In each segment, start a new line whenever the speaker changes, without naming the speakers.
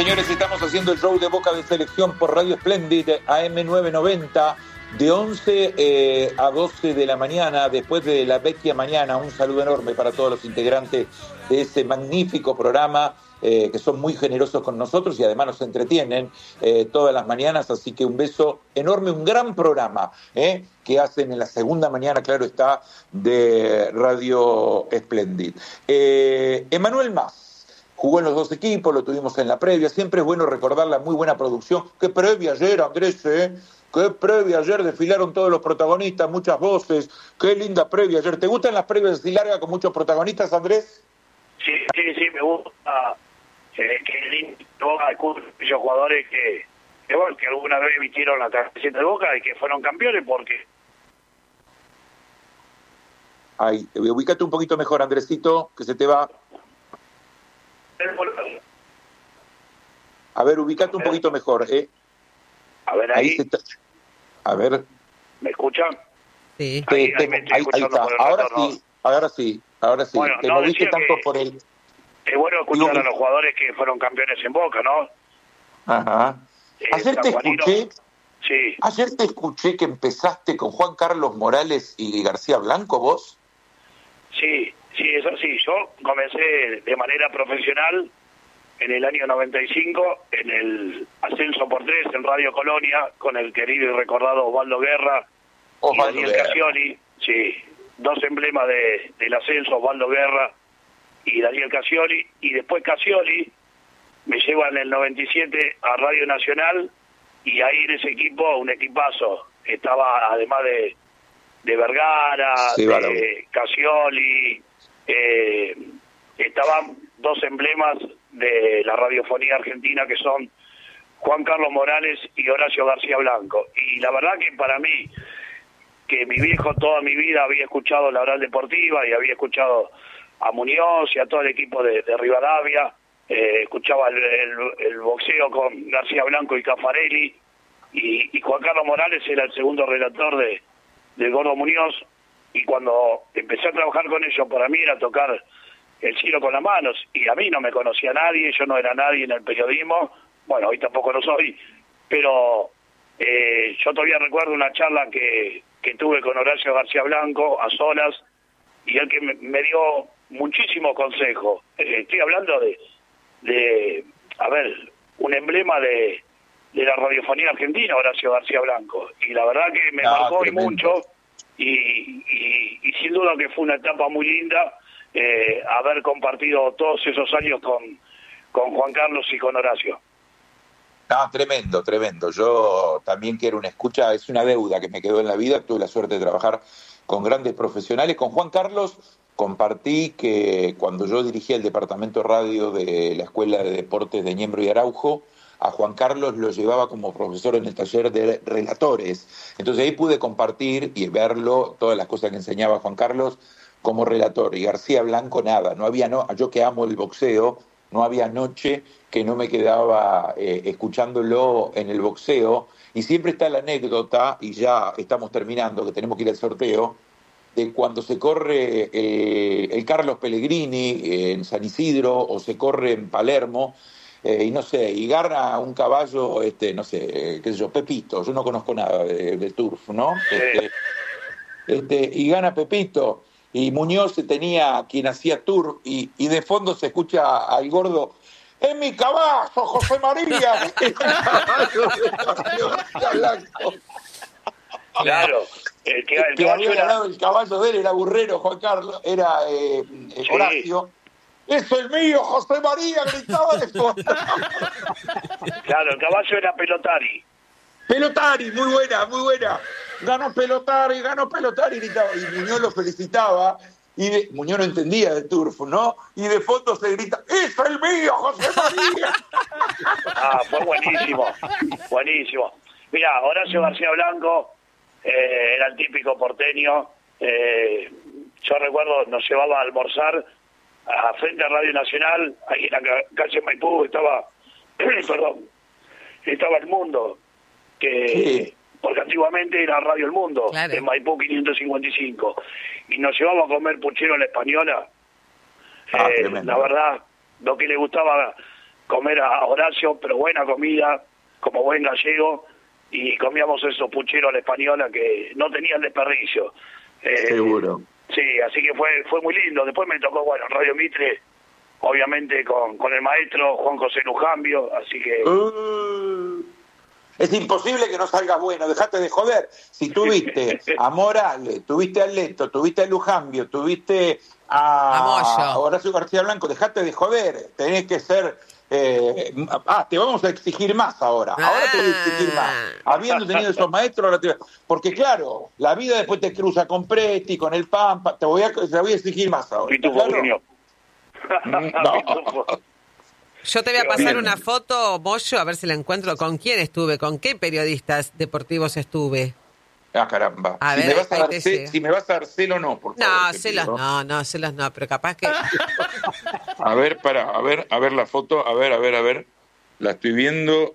Señores, estamos haciendo el show de Boca de Selección por Radio Splendid, AM990, de 11 a 12 de la mañana, después de la vecchia mañana. Un saludo enorme para todos los integrantes de ese magnífico programa, que son muy generosos con nosotros y además nos entretienen todas las mañanas. Así que un beso enorme, un gran programa que hacen en la segunda mañana, claro está, de Radio Splendid. Emanuel Mas jugó en los dos equipos, lo tuvimos en la previa. Siempre es bueno recordar la muy buena producción. Qué previa ayer, Andrés, qué previa ayer, desfilaron todos los protagonistas, muchas voces. Qué linda previa ayer. ¿Te gustan las previas así largas con muchos protagonistas, Andrés?
Sí, me gusta. Que lindo, aquellos jugadores que alguna vez vistieron la camiseta de Boca y que fueron campeones porque...
Ay, ubícate un poquito mejor, Andresito, que se te va... A ver, ubicate un poquito mejor,
A ver, ahí.
A ver.
¿Me escuchan?
Sí.
Ahí está.
Ahora sí.
Bueno,
te moviste tanto por el...
Es bueno escuchar a los jugadores que fueron campeones en Boca, ¿no?
Ajá. Ayer te escuché...
Sí.
Ayer te escuché que empezaste con Juan Carlos Morales y García Blanco, ¿vos?
Sí, eso sí. Yo comencé de manera profesional en el año 95, en el ascenso por 3 en Radio Colonia, con el querido y recordado Osvaldo Guerra y Daniel Casioli. Sí, dos emblemas del ascenso, Osvaldo Guerra y Daniel Casioli. Y después Casioli me lleva en el 97 a Radio Nacional, y ahí en ese equipo, un equipazo. Estaba, además de Vergara,
sí,
de Casioli, estaban dos emblemas de la radiofonía argentina, que son Juan Carlos Morales y Horacio García Blanco. Y la verdad que para mí, que mi viejo toda mi vida había escuchado la Oral Deportiva y había escuchado a Muñoz y a todo el equipo de Rivadavia, escuchaba el boxeo con García Blanco y Caffarelli, y Juan Carlos Morales era el segundo relator del Gordo Muñoz, y cuando empecé a trabajar con ellos, para mí era tocar el cielo con las manos, y a mí no me conocía nadie, yo no era nadie en el periodismo, bueno, hoy tampoco lo soy, pero yo todavía recuerdo una charla que tuve con Horacio García Blanco a solas, y él que me dio muchísimos consejos. Estoy hablando de un emblema de la radiofonía argentina, Horacio García Blanco, y la verdad que me marcó y mucho, y sin duda que fue una etapa muy linda, haber compartido todos esos años con Juan Carlos y con Horacio.
Tremendo. Yo también quiero una escucha, es una deuda que me quedó en la vida. Tuve la suerte de trabajar con grandes profesionales. Con Juan Carlos compartí que cuando yo dirigía el departamento radio de la Escuela de Deportes de Ñembro y Araujo, a Juan Carlos lo llevaba como profesor en el taller de relatores. Entonces ahí pude compartir y verlo, todas las cosas que enseñaba Juan Carlos como relator. Y García Blanco, nada, yo que amo el boxeo, no había noche que no me quedaba escuchándolo en el boxeo. Y siempre está la anécdota, y ya estamos terminando, que tenemos que ir al sorteo, de cuando se corre el Carlos Pellegrini en San Isidro, o se corre en Palermo, y no sé, y gana un caballo, no sé, qué sé yo, Pepito, yo no conozco nada de turf, ¿no? Y gana Pepito, y Muñoz tenía quien hacía tour, y de fondo se escucha al gordo: ¡es mi caballo, José María! ¡Es mi caballo!
Claro,
el que había ganado el caballo de él era Burrero, Juan Carlos, era Horacio. ¡Es el mío, José María! Gritaba de fondo.
Claro, el caballo era Pelotari.
Pelotari, muy buena. Ganó Pelotari, gritaba. Y Muñoz lo felicitaba. Y Muñoz no entendía de turf, ¿no? Y de fondo se grita: ¡es el mío, José María!
Fue buenísimo. Mira, Horacio García Blanco era el típico porteño. Yo recuerdo, nos llevaba a almorzar a frente a Radio Nacional, ahí en la calle Maipú estaba El Mundo,
Sí.
Porque antiguamente era Radio El Mundo,
claro,
en Maipú 555, y nos llevamos a comer puchero a la española. La verdad, lo que le gustaba comer a Horacio, pero buena comida, como buen gallego, y comíamos esos pucheros a la española que no tenían desperdicio.
Seguro.
Sí, así que fue muy lindo. Después me tocó, bueno, en Radio Mitre, obviamente con el maestro Juan José Lujambio, así que...
Es imposible que no salga bueno, dejate de joder. Si tuviste a Morales, tuviste a Leto, tuviste a Lujambio, tuviste a Horacio García Blanco, dejate de joder. Tenés que ser... te vamos a exigir más ahora. Ahora te voy a exigir más. Habiendo tenido esos maestros, ahora porque claro, la vida después te cruza con Presti, con el Pampa, te voy a exigir más ahora.
¿Claro?
No.
Yo te voy a pasar una foto, Moyo, a ver si la encuentro. ¿Con quién estuve? ¿Con qué periodistas deportivos estuve?
Caramba.
Si
me vas a dar celo, no, por favor.
No, celos no, pero capaz que...
A ver la foto, a ver. La estoy viendo.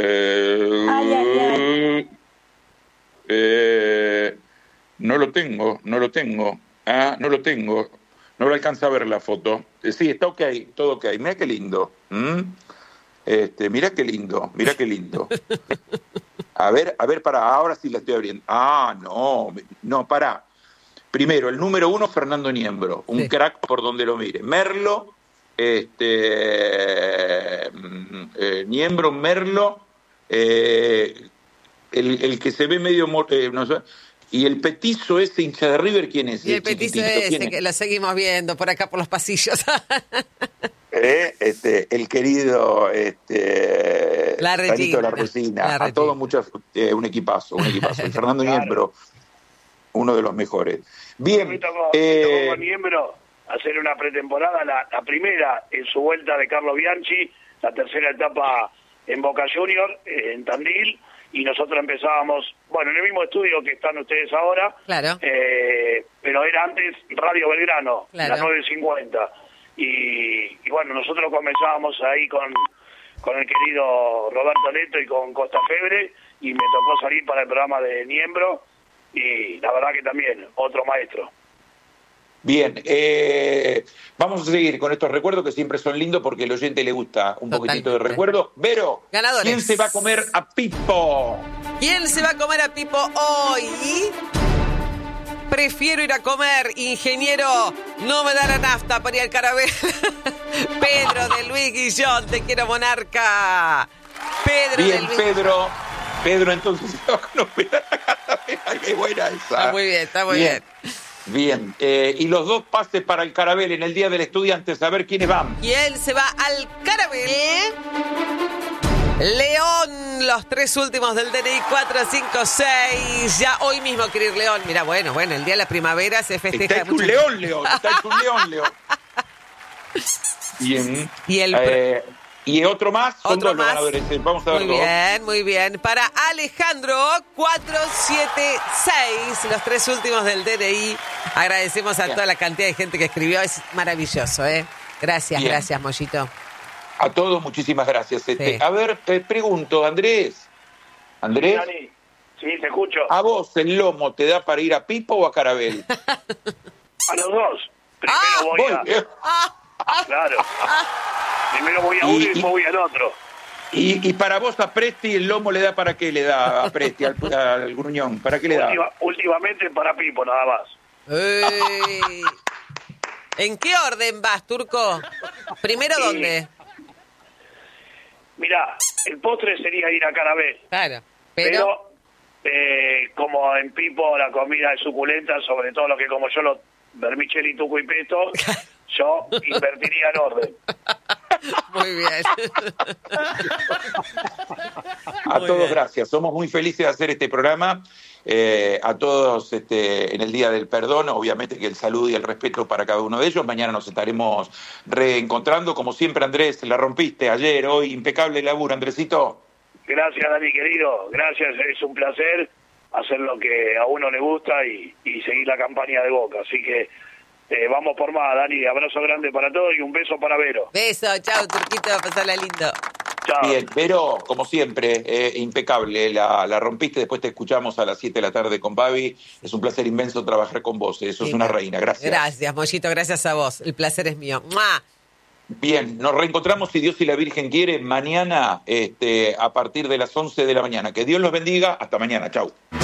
No lo tengo. No lo tengo. No lo alcanza a ver la foto. Sí, está ok, todo ok. Mira qué lindo. Mira qué lindo. A ver, ahora sí la estoy abriendo. No, pará. Primero, el número 1, Fernando Niembro, un crack por donde lo mire. Merlo, Niembro, Merlo, el que se ve medio... no sé. Y el petizo ese hincha de River, ¿quién es?
Y el petizo ese, que lo seguimos viendo por acá por los pasillos.
El querido
Sanito
La Resina, a todos un equipazo. El Fernando Niembro, uno de los mejores. Bien.
Me tocó con Niembro hacer una pretemporada, la primera en su vuelta de Carlos Bianchi, la tercera etapa en Boca Junior, en Tandil, y nosotros empezábamos, bueno, en el mismo estudio que están ustedes ahora,
claro.
Pero era antes Radio Belgrano,
claro.
La 950. Y bueno, nosotros comenzábamos ahí con el querido Roberto Leto y con Costa Febre, y me tocó salir para el programa de Niembro, y la verdad que también, otro maestro.
Bien, vamos a seguir con estos recuerdos que siempre son lindos porque al oyente le gusta un poquitito de recuerdo. Vero,
ganadores.
¿Quién se va a comer a Pipo?
¿Quién se va a comer a Pipo hoy? Prefiero ir a comer, ingeniero, no me da la nafta para ir al Carabel. Pedro de Luis Guillón, te quiero, monarca. Pedro
bien,
de Luis...
Pedro, entonces se va a comer a Carabel. Qué buena esa.
Está muy bien.
Bien, y los dos pases para el Carabel en el Día del Estudiante, a ver quiénes van.
¿Quién se va al Carabel? León, los 3 últimos del DNI 456. Ya hoy mismo quiere ir León. Mira, bueno, el Día de la Primavera se festeja.
Está hecho un León. Bien. Y otro más, son
otro
dos
más.
Los ganadores. Vamos a ver
Muy bien. Para Alejandro, 476, los 3 últimos del DNI. Agradecemos a toda la cantidad de gente que escribió. Es maravilloso, ¿eh? Gracias, Mollito.
A todos, muchísimas gracias.
Sí.
A ver, te pregunto, Andrés.
Sí, te escucho.
¿A vos el lomo te da para ir a Pipo o a Carabel?
A los dos. Primero voy a... Claro. Primero voy a uno y después voy al otro.
Y para vos a Presti el lomo le da para qué le da a Presti, al gruñón? ¿Para qué le da?
Últimamente para Pipo, nada más.
¿En qué orden vas, Turco? ¿Primero dónde?
Mirá, el postre sería ir a Carabel.
Claro,
pero como en Pipo la comida es suculenta, sobre todo lo que como yo, los vermicelli, tuco y pesto, yo invertiría en orden.
Muy bien.
A todos gracias, somos muy felices de hacer este programa. A todos en el Día del Perdón, obviamente que el saludo y el respeto para cada uno de ellos. Mañana nos estaremos reencontrando. Como siempre, Andrés, la rompiste ayer, hoy, impecable laburo, Andresito.
Gracias, Dani, querido. Gracias, es un placer hacer lo que a uno le gusta y seguir la campaña de Boca. Así que vamos por más, Dani. Abrazo grande para todos y un beso para Vero.
Beso, chao, Turquito, pasarla lindo.
Chao.
Bien, Vero, como siempre, impecable, la rompiste. Después te escuchamos a las 7 de la tarde con Babi. Es un placer inmenso trabajar con vos, eso es una reina. Gracias.
Gracias, Mollito, gracias a vos. El placer es mío. ¡Mua!
Bien, nos reencontramos, si Dios y la Virgen quiere, mañana a partir de las 11 de la mañana. Que Dios los bendiga. Hasta mañana. Chau.